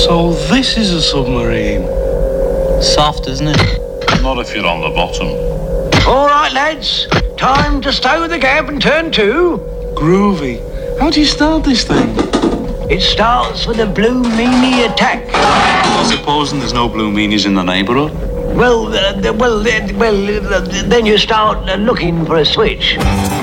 So this is a submarine. Soft, isn't it? Not if you're on the bottom. All right, lads. Time to stow the gap and turn to. Groovy. How do you start this thing? It starts with a blue meanie attack. Supposing there's no blue meanies in the neighbourhood? Then you start looking for a switch.